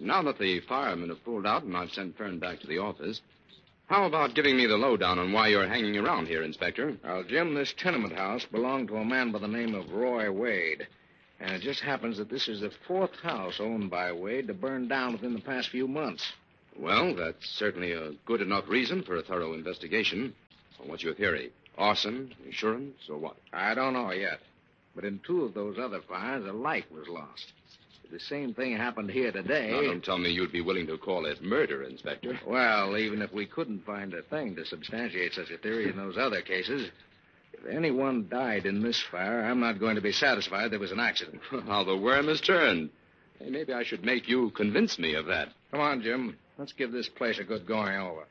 Now that the firemen have pulled out and I've sent Fern back to the office, how about giving me the lowdown on why you're hanging around here, Inspector? Well, Jim, this tenement house belonged to a man by the name of Roy Wade. And it just happens that this is the fourth house owned by Wade to burn down within the past few months. Well, that's certainly a good enough reason for a thorough investigation. Well, what's your theory? Arson, insurance, or what? I don't know yet. But in two of those other fires, a light was lost. The same thing happened here today. Now, don't tell me you'd be willing to call it murder, Inspector. Well, even if we couldn't find a thing to substantiate such a theory in those other cases, if anyone died in this fire, I'm not going to be satisfied there was an accident. How the worm has turned. Hey, maybe I should make you convince me of that. Come on, Jim. Let's give this place a good going over.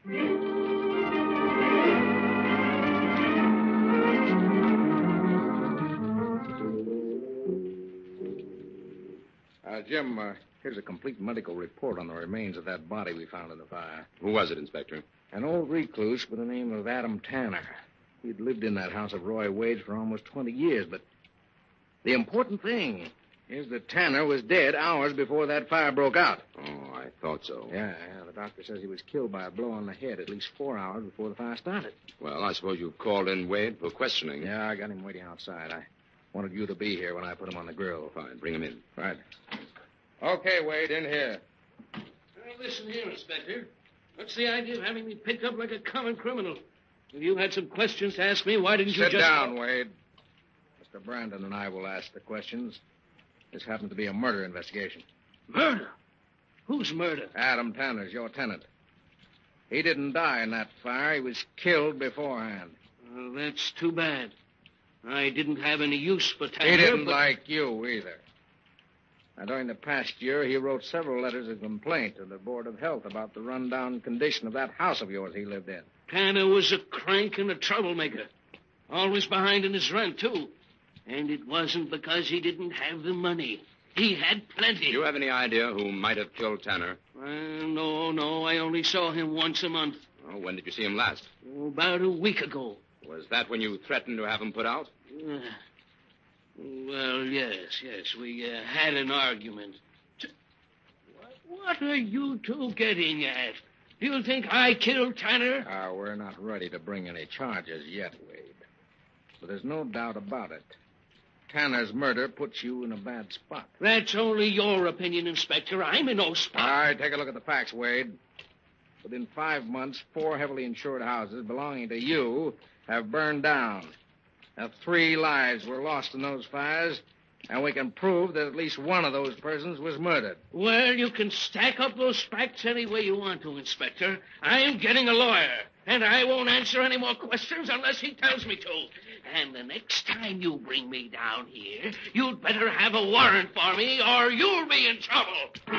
Jim, here's a complete medical report on the remains of that body we found in the fire. Who was it, Inspector? An old recluse by the name of Adam Tanner. He'd lived in that house of Roy Wade's for almost 20 years, but the important thing is that Tanner was dead hours before that fire broke out. Oh, I thought so. Yeah, the doctor says he was killed by a blow on the head at least 4 hours before the fire started. Well, I suppose you called in Wade for questioning. Yeah, I got him waiting outside. I wanted you to be here when I put him on the grill. Fine, bring him in. Right. Okay, Wade, in here. Now, listen here, Inspector. What's the idea of having me picked up like a common criminal? If you had some questions to ask me, why didn't you Sit just... down, Wade. Mr. Brandon and I will ask the questions. This happens to be a murder investigation. Murder? Whose murder? Adam Tanner's, your tenant. He didn't die in that fire. He was killed beforehand. Well, that's too bad. I didn't have any use for Tanner. He didn't like you either. Now, during the past year, he wrote several letters of complaint to the Board of Health about the rundown condition of that house of yours he lived in. Tanner was a crank and a troublemaker. Always behind in his rent, too. And it wasn't because he didn't have the money. He had plenty. Do you have any idea who might have killed Tanner? No. I only saw him once a month. Oh, when did you see him last? About a week ago. Was that when you threatened to have him put out? Well, yes. We had an argument. What are you two getting at? Do you think I killed Tanner? We're not ready to bring any charges yet, Wade. But there's no doubt about it. Tanner's murder puts you in a bad spot. That's only your opinion, Inspector. I'm in no spot. All right, take a look at the facts, Wade. Within 5 months, 4 heavily insured houses belonging to you have burned down. Now, 3 lives were lost in those fires, and we can prove that at least one of those persons was murdered. Well, you can stack up those facts any way you want to, Inspector. I'm getting a lawyer, and I won't answer any more questions unless he tells me to. And the next time you bring me down here, you'd better have a warrant for me, or you'll be in trouble.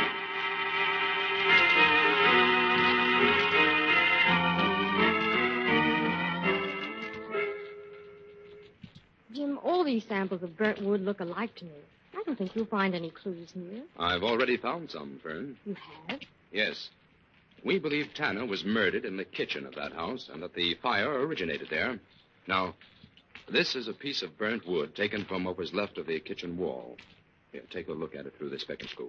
Jim, all these samples of burnt wood look alike to me. I don't think you'll find any clues here. I've already found some, Fern. You have? Yes. We believe Tanner was murdered in the kitchen of that house and that the fire originated there. Now, this is a piece of burnt wood taken from what was left of the kitchen wall. Here, take a look at it through this spectroscope.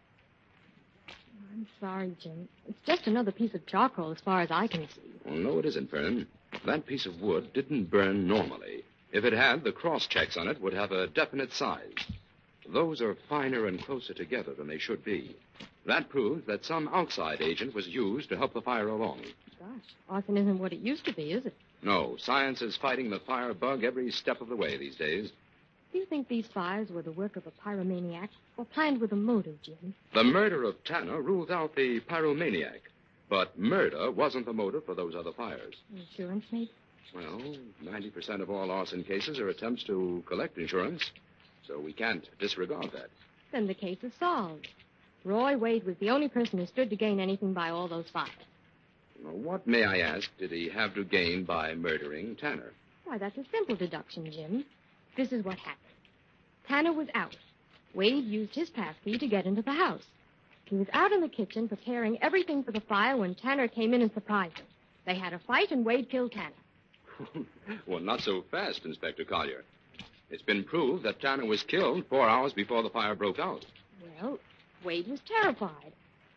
I'm sorry, Jim. It's just another piece of charcoal as far as I can see. Well, no, it isn't, Fern. That piece of wood didn't burn normally. If it had, the cross-checks on it would have a definite size. Those are finer and closer together than they should be. That proves that some outside agent was used to help the fire along. Gosh, arson isn't what it used to be, is it? No, science is fighting the fire bug every step of the way these days. Do you think these fires were the work of a pyromaniac or planned with a motive, Jim? The murder of Tanner rules out the pyromaniac. But murder wasn't the motive for those other fires. Insurance, maybe? Well, 90% of all arson cases are attempts to collect insurance, so we can't disregard that. Then the case is solved. Roy Wade was the only person who stood to gain anything by all those fires. Now, what, may I ask, did he have to gain by murdering Tanner? Why, that's a simple deduction, Jim. This is what happened. Tanner was out. Wade used his passkey to get into the house. He was out in the kitchen preparing everything for the fire when Tanner came in and surprised him. They had a fight, and Wade killed Tanner. Well, not so fast, Inspector Collier. It's been proved that Tanner was killed 4 hours before the fire broke out. Well, Wade was terrified.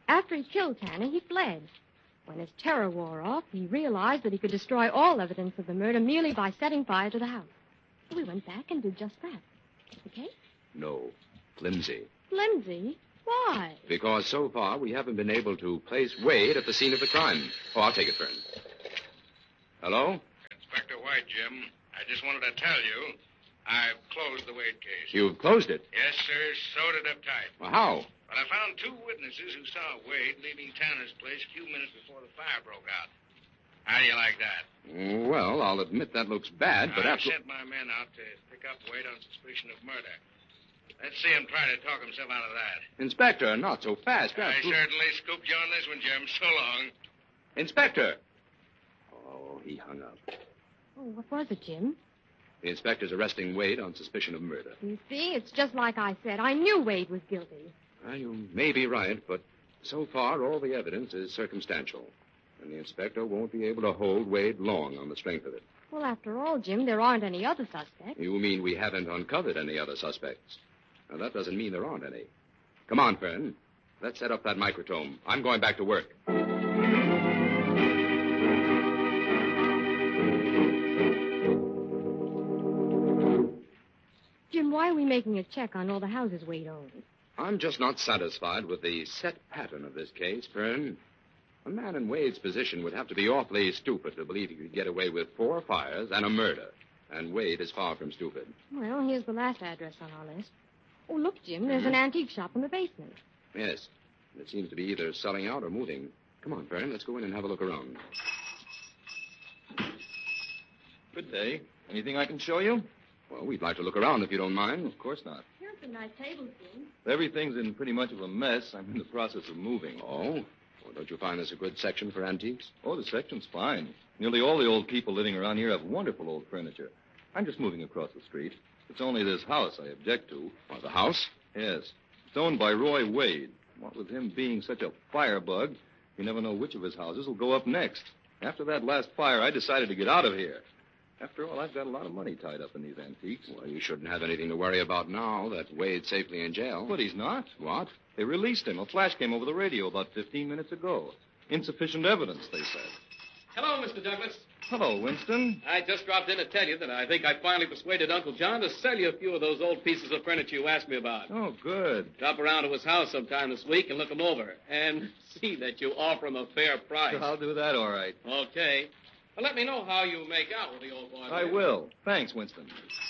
After he killed Tanner, he fled. When his terror wore off, he realized that he could destroy all evidence of the murder merely by setting fire to the house. So we went back and did just that. Okay? No. Flimsy. Flimsy? Why? Because so far we haven't been able to place Wade at the scene of the crime. Oh, I'll take it, Fern. Hello? Inspector White, Jim. I just wanted to tell you I've closed the Wade case. You've closed it. Yes, sir. Sewed it up tight. Well, how? But I found 2 witnesses who saw Wade leaving Tanner's place a few minutes before the fire broke out. How do you like that? Well, I'll admit that looks bad, but I after... sent my men out to pick up Wade on suspicion of murder. Let's see him try to talk himself out of that. Inspector, not so fast. I certainly scooped you on this one, Jim. So long. Inspector! Oh, he hung up. Oh, what was it, Jim? The inspector's arresting Wade on suspicion of murder. You see, it's just like I said. I knew Wade was guilty. Well, you may be right, but so far all the evidence is circumstantial. And the inspector won't be able to hold Wade long on the strength of it. Well, after all, Jim, there aren't any other suspects. You mean we haven't uncovered any other suspects? Now, that doesn't mean there aren't any. Come on, Fern. Let's set up that microtome. I'm going back to work. Jim, why are we making a check on all the houses Wade owns? I'm just not satisfied with the set pattern of this case, Fern. A man in Wade's position would have to be awfully stupid to believe he could get away with 4 fires and a murder. And Wade is far from stupid. Well, here's the last address on our list. Oh, look, Jim, there's an antique shop in the basement. Yes. It seems to be either selling out or moving. Come on, Fern. Let's go in and have a look around. Good day. Anything I can show you? Well, we'd like to look around if you don't mind. Of course not. Here's some nice tables, Jim. Everything's in pretty much of a mess. I'm in the process of moving. Oh? Well, don't you find this a good section for antiques? Oh, the section's fine. Nearly all the old people living around here have wonderful old furniture. I'm just moving across the street. It's only this house I object to. Oh, the house? Yes. It's owned by Roy Wade. What with him being such a firebug, you never know which of his houses will go up next. After that last fire, I decided to get out of here. After all, I've got a lot of money tied up in these antiques. Well, you shouldn't have anything to worry about now that Wade's safely in jail. But he's not. What? They released him. A flash came over the radio about 15 minutes ago. Insufficient evidence, they said. Hello, Mr. Douglas. Hello, Winston. I just dropped in to tell you that I think I finally persuaded Uncle John to sell you a few of those old pieces of furniture you asked me about. Oh, good. Drop around to his house sometime this week and look them over. And see that you offer him a fair price. I'll do that all right. Okay. Well, let me know how you make out with the old boy. I will. Thanks, Winston.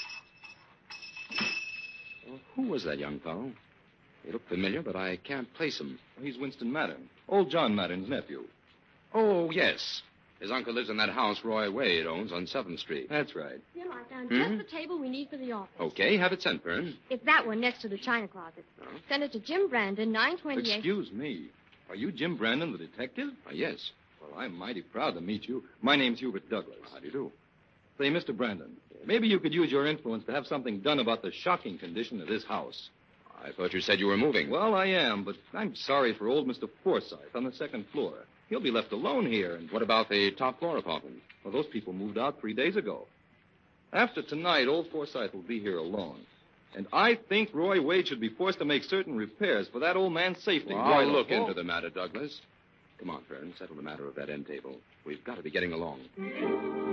Well, who was that young fellow? He looked familiar, but I can't place him. He's Winston Mattern. Old John Mattern's nephew. Oh, yes. His uncle lives in that house Roy Wade owns on 7th Street. That's right. Jim, I found just the table we need for the office. Okay, have it sent, Fern. It's that one next to the china closet. Oh. Send it to Jim Brandon, 928. Excuse me. Are you Jim Brandon, the detective? Yes. Well, I'm mighty proud to meet you. My name's Hubert Douglas. How do you do? Say, Mr. Brandon, maybe you could use your influence to have something done about the shocking condition of this house. I thought you said you were moving. Well, I am, but I'm sorry for old Mr. Forsythe on the 2nd floor. He'll be left alone here. And What about the top floor apartment? well, those people moved out 3 days ago. After tonight, old Forsythe will be here alone. And I think Roy Wade should be forced to make certain repairs for that old man's safety. Well, I'll look into the matter, Douglas. Come on, Fern. Settle the matter of that end table. We've got to be getting along.